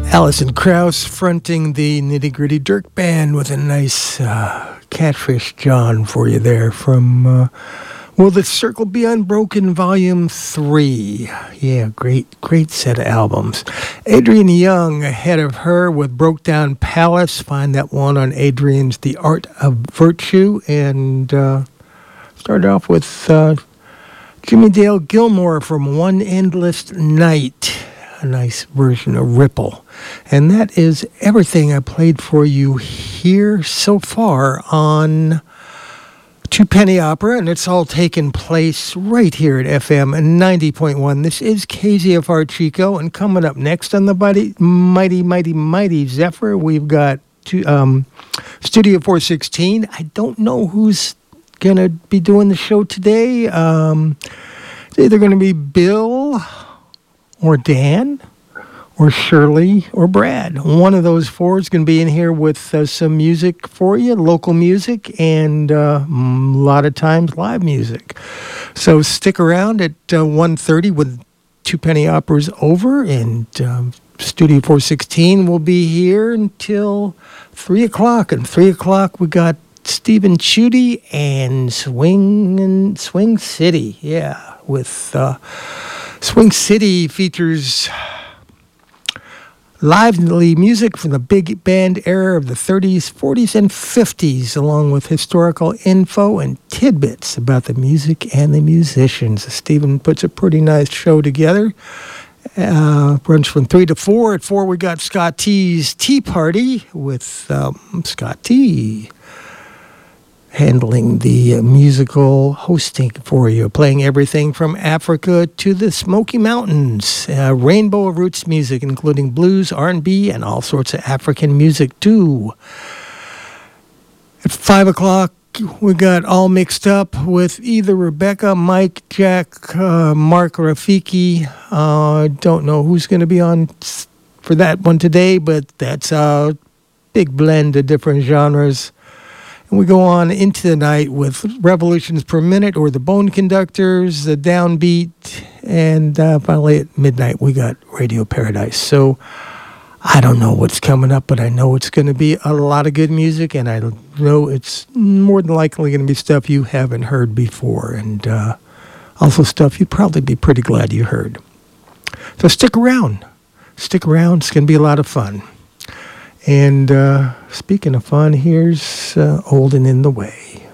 Alison Krauss fronting the Nitty Gritty Dirt Band with a nice Catfish John for you there from Will the Circle Be Unbroken Volume 3. Yeah, great set of albums. Adrian Young ahead of her with Broke Down Palace. Find that one on Adrian's The Art of Virtue. And start off with Jimmy Dale Gilmore from One Endless Night. A nice version of Ripple. And that is everything I played for you here so far on Two Penny Opera, and it's all taken place right here at FM 90.1. This is KZFR Chico, and coming up next on the mighty Zephyr, we've got Studio 416. I don't know who's going to be doing the show today. It's either going to be Bill or Dan, or Shirley, or Brad. One of those four is going to be in here with some music for you, local music, and a lot of times live music. So stick around at 1:30 when Two Penny Opera's over, and Studio 416 will be here until 3 o'clock. And 3 o'clock we got Stephen Chudy and Swing City. Yeah, with Swing City features lively music from the big band era of the 30s, 40s, and 50s, along with historical info and tidbits about the music and the musicians. Stephen puts a pretty nice show together. Runs from 3 to 4. At 4, we got Scott T's Tea Party with Scott T handling the musical hosting for you, playing everything from Africa to the Smoky Mountains. A rainbow of roots music, including blues, R&B, and all sorts of African music, too. At 5 o'clock, we got All Mixed Up with either Rebecca, Mike, Jack, Mark Rafiki. Don't know who's going to be on for that one today, but that's a big blend of different genres. And we go on into the night with Revolutions Per Minute or the Bone Conductors, the Downbeat, and finally at midnight we got Radio Paradise. So I don't know what's coming up, but I know it's going to be a lot of good music, and I know it's more than likely going to be stuff you haven't heard before, and also stuff you'd probably be pretty glad you heard. So stick around. Stick around. It's going to be a lot of fun. And speaking of fun, here's Old and in the Way.